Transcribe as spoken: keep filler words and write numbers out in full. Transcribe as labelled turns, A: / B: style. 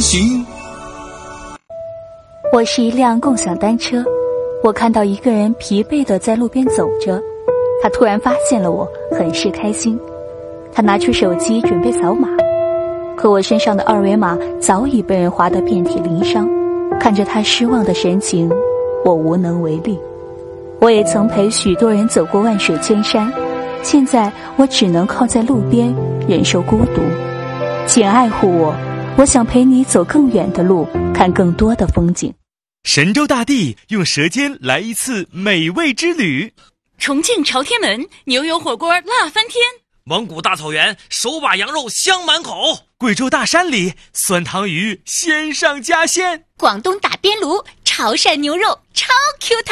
A: 行。
B: 我是一辆共享单车，我看到一个人疲惫地在路边走着，他突然发现了我，很是开心。他拿出手机准备扫码，可我身上的二维码早已被人划得遍体鳞伤。看着他失望的神情，我无能为力。我也曾陪许多人走过万水千山，现在我只能靠在路边忍受孤独。请爱护我，我想陪你走更远的路，看更多的风景。
C: 神州大地用舌尖来一次美味之旅。
D: 重庆朝天门牛油火锅辣翻天。
E: 蒙古大草原手把羊肉香满口。
C: 贵州大山里酸汤鱼鲜上加鲜。
D: 广东打边炉潮汕牛肉超 Q 弹。